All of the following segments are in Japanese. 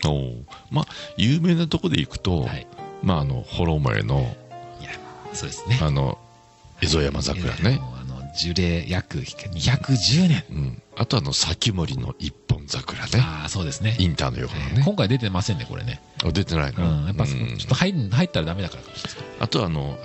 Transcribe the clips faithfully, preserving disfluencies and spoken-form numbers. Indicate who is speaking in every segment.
Speaker 1: おまあ有名なとこで行くと、はい、まああの幌前の
Speaker 2: いやそうですね、
Speaker 1: あの蝦夷山桜ね、
Speaker 2: あの樹齢約にひゃくじゅうねん、
Speaker 1: うん、あとあの先森の一本桜ね、
Speaker 2: ああそうですね、
Speaker 1: インターの横のね、
Speaker 2: えー、今回出てませんねこれね、
Speaker 1: あ出てないの、
Speaker 2: うん、やっぱ、うん、ちょっと入入ったらダメだからかもしれない。
Speaker 1: あとあの、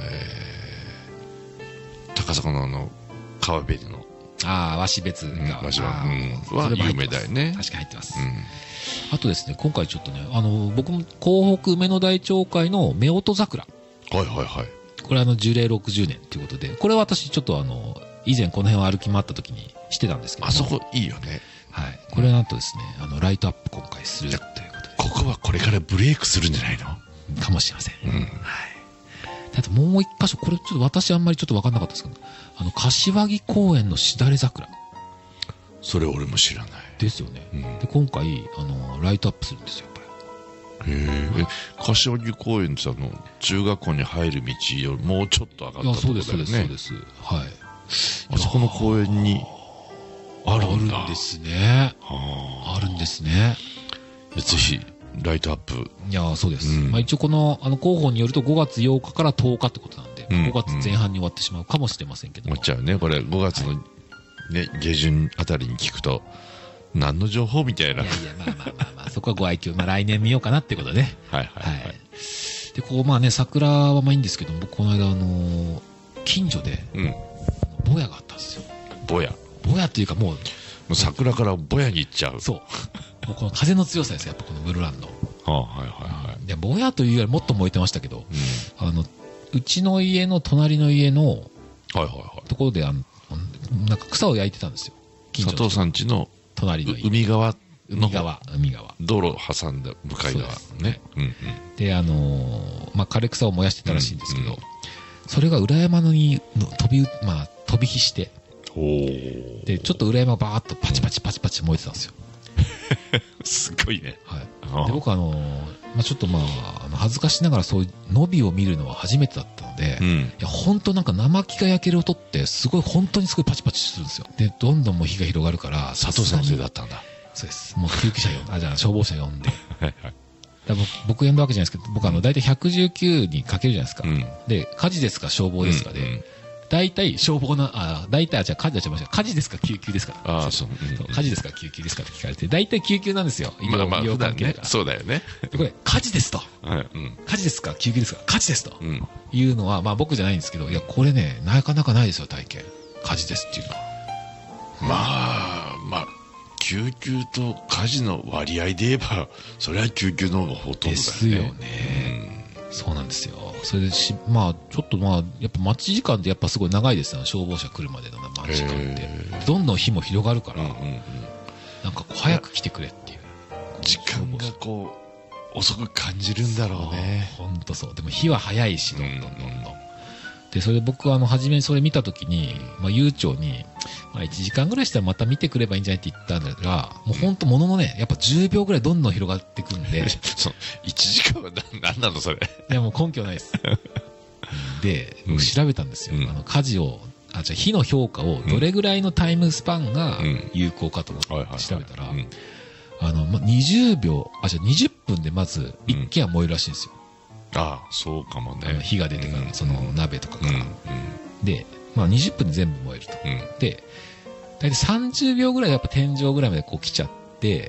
Speaker 1: えー、高坂のあの川べりの
Speaker 2: ああ鷲別が、
Speaker 1: うん、鷲別、うん、は有名だよね、
Speaker 2: 確かに入ってます、
Speaker 1: うん、
Speaker 2: あとですね今回ちょっとねあの僕も港北梅の大町会の夫婦桜、
Speaker 1: はいはいはい、
Speaker 2: これあの樹齢ろくじゅうねんということで、これは私ちょっとあの以前この辺を歩き回った時にしてたんですけど、
Speaker 1: あそこいいよね、
Speaker 2: はい、これはなんとですね、あのライトアップ今回するということで、
Speaker 1: ここはこれからブレイクするんじゃないの
Speaker 2: かもしれません、うん、はい、
Speaker 1: あ
Speaker 2: ともう一箇所、これちょっと私あんまりちょっと分かんなかったですけど、あの柏木公園のしだれ桜、
Speaker 1: それ俺も知らない
Speaker 2: ですよね、うん、で今回あのライトアップするんですよこれ。
Speaker 1: へえ、柏木公園ってあの中学校に入る道よりもうちょっと上がったところだよね。
Speaker 2: そうですそうですそうです、はい、
Speaker 1: あそこの公園にあるんだ。
Speaker 2: あるんですね、あるんですね、
Speaker 1: ぜひライトアップ。
Speaker 2: いやそうです、
Speaker 1: うん、
Speaker 2: まあ、一応このあの広報によるとごがつようかからとおかってことなんで、うん、ごがつぜん半に終わってしまうかもしれませんけども、
Speaker 1: 終わっちゃうねこれ。ごがつの、はいね、下旬あたりに聞くと何の情報みたいな。いやいやまあまあまあまあそこはご愛嬌、まあ、来年見ようかなってことで、はいはい、はい、でここまあね桜はまあいいんですけど、僕この間あのー、近所で、うん、ぼやがあったんですよ。ぼや
Speaker 2: ぼやっていうかもうも
Speaker 1: う桜からぼやに行っちゃう。
Speaker 2: そうもうこの風の強さですよやっぱこのブルーランド。
Speaker 1: はあ、はいはいはい。
Speaker 2: でぼやというよりもっと燃えてましたけど、うん、あのうちの家の隣の家のところであのなんか草を焼いてたんですよ。
Speaker 1: 佐藤さん家の
Speaker 2: 隣の家、
Speaker 1: 海側の
Speaker 2: 海側海側
Speaker 1: 道路挟んだ向かい側ね。うんうん、で
Speaker 2: あのー、まあ枯れ草を燃やしてたらしいんですけど、うんうん、それが裏山に飛びまあ飛び火して、でちょっと裏山バーッとパチパチパチパチ燃えてたんですよ。
Speaker 1: すごいね。
Speaker 2: はい。で僕あのー、まあちょっとまあ恥ずかしながらそういう伸びを見るのは初めてだったので、うん、いや本当なんか生木が焼ける音ってすごい本当にすごいパチパチするんですよ。でどんどんもう火が広がるから、
Speaker 1: 佐藤さんのせいだったんだ。
Speaker 2: そうです。もう救急車呼んで、あじゃあ消防車呼んで。はいはい。だ僕僕呼んだわけじゃないですけど、僕あの大体ひゃくじゅうきゅうにかけるじゃないですか。うん、で火事ですか消防ですかで。うんうん、大体消防の、あ、大体、あ、じゃあ火事はちゃいました。火事ですか救急ですか。
Speaker 1: ああ、そう。
Speaker 2: そう火事ですか救急ですかって聞かれて、大体救急なんですよ。医療、
Speaker 1: まあまあ、
Speaker 2: 医療関係だから。
Speaker 1: そうだよね。
Speaker 2: で、これ、火事ですと。はいうん、火事ですか救急ですか火事ですと。うん、いうのは、まあ僕じゃないんですけど、いや、これね、なかなかないですよ、体験。火事ですっていうのは。
Speaker 1: まあ、まあ、救急と火事の割合で言えば、それは救急の方がほとんどだよね。
Speaker 2: ですよね。うん、そうなんですよ。それでし、まあ、ちょっとまあ、やっぱ待ち時間ってやっぱすごい長いですよ。消防車来るまでの待ち時間って。どんどん火も広がるから、うんうんうん、なんかこう早く来てくれっていう。
Speaker 1: 時間がこう、遅く感じるんだろうね。
Speaker 2: ほんとそう。でも火は早いし、どんどんどんどん。で、それで僕はあの、初めにそれ見たときに、まあ、悠長に、まあ、いちじかんぐらいしたらまた見てくればいいんじゃないって言ったんだが、もうほんともののね、やっぱじゅうびょうぐらいどんどん広がってくんで。
Speaker 1: そう、いちじかんは何なのそれ。
Speaker 2: いやもう根拠ないです。で、僕調べたんですよ。うん、あの、火事を、あ、じゃあ火の評価をどれぐらいのタイムスパンが有効かと思って調べたら、あの、ま、にじゅうびょう、あ、じゃあにじゅっぷんでまず一軒は燃えるらしいんですよ。
Speaker 1: うん、ああ、そうかもね。
Speaker 2: 火が出てから、その鍋とかから。うんうん、で、まあにじゅっぷんで全部燃えると。うん、で、大体さんじゅうびょうぐらいやっぱ天井ぐらいまでこう来ちゃって、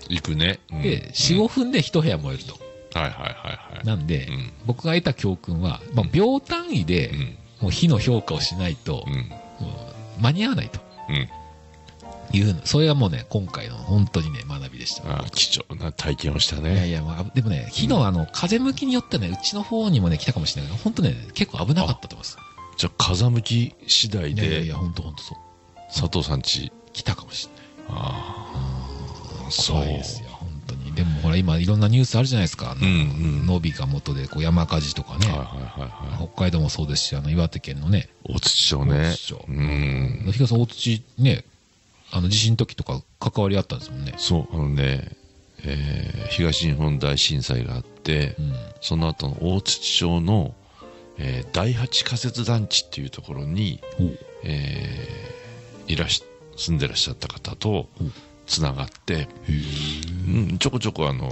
Speaker 1: 行くね。
Speaker 2: うん、で、よん、ごふんで一部屋燃えると。
Speaker 1: はいはいはいはい。
Speaker 2: なんで、うん、僕が得た教訓は、まあ秒単位でもう火の評価をしないと、うん、もう間に合わないと。うんいうそれがもうね今回の本当にね学びでした。
Speaker 1: あ貴重な体験をしたね。
Speaker 2: いやいや、まあ、でもね火のあの風向きによってねうちの方にもね来たかもしれないけど本当ね結構危なかったと思います。
Speaker 1: じゃあ風向き次第で
Speaker 2: いやいや本当本当そう
Speaker 1: 佐藤さん家
Speaker 2: 来たかもしれない。ああ
Speaker 1: 怖
Speaker 2: いですよ本当に。でもほら今いろんなニュースあるじゃないですか。うんうん、野火が元でこう山火事とかね、はいはいはいはい、北海道もそうですしあの岩手県のね
Speaker 1: 大槌町ね。大槌町。うん。
Speaker 2: 東さん大槌ね。あの地震の時とか関わりあったんですもんね。
Speaker 1: そうあのね、えー、東日本大震災があって、うん、その後の大槌町の、えー、第八仮設団地っていうところに、えー、いらし住んでらっしゃった方とつながって、うん、ちょこちょこあの